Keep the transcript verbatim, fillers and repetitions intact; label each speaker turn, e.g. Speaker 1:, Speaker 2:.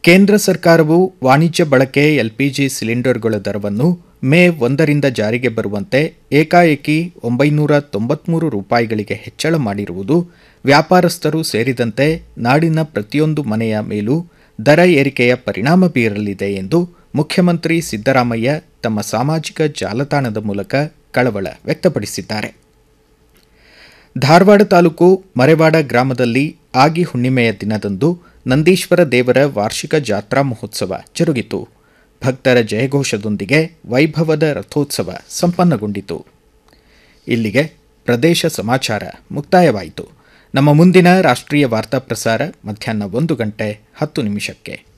Speaker 1: ಕೇಂದ್ರ ಸರ್ಕಾರವು ವಾಣಿಜ್ಯ ಬಳಕೆ ಎಲ್ಪಿಜಿ ಸಿಲಿಂಡರ್ಗಳ ದರವನ್ನು ಮೇ ಒಂದರಿಂದ ಜಾರಿಗೆ ಬರುವಂತೆ ಏಕಾಏಕಿ ಒಂಬೈನೂರ ತೊಂಬತ್ಮೂರು ರೂಪಾಯಿಗಳಿಗೆ ಹೆಚ್ಚಳ ಮಾಡಿರುವುದು ವ್ಯಾಪಾರಸ್ಥರು ಸೇರಿದಂತೆ ನಾಡಿನ ಪ್ರತಿಯೊಂದು ಮನೆಯ ಮೇಲೂ ದರ ಏರಿಕೆಯ ಪರಿಣಾಮ ಬೀರಲಿದೆ ಎಂದು ಮುಖ್ಯಮಂತ್ರಿ ಸಿದ್ದರಾಮಯ್ಯ ತಮ್ಮ ಸಾಮಾಜಿಕ ಜಾಲತಾಣದ ಮೂಲಕ ಕಳವಳ ವ್ಯಕ್ತಪಡಿಸಿದ್ದಾರೆ. ಧಾರವಾಡ ತಾಲೂಕು ಮರೆವಾಡ ಗ್ರಾಮದಲ್ಲಿ ಆಗಿ ಹುಣ್ಣಿಮೆಯ ದಿನದಂದು ನಂದೀಶ್ವರ ದೇವರ ವಾರ್ಷಿಕ ಜಾತ್ರಾ ಮಹೋತ್ಸವ ಜರುಗಿತು. ಭಕ್ತರ ಜಯಘೋಷದೊಂದಿಗೆ ವೈಭವದ ರಥೋತ್ಸವ ಸಂಪನ್ನಗೊಂಡಿತು. ಇಲ್ಲಿಗೆ ಪ್ರದೇಶ ಸಮಾಚಾರ ಮುಕ್ತಾಯವಾಯಿತು. ನಮ್ಮ ಮುಂದಿನ ರಾಷ್ಟ್ರೀಯ ವಾರ್ತಾ ಪ್ರಸಾರ ಮಧ್ಯಾಹ್ನ ಒಂದು ಗಂಟೆ ಹತ್ತು ನಿಮಿಷಕ್ಕೆ.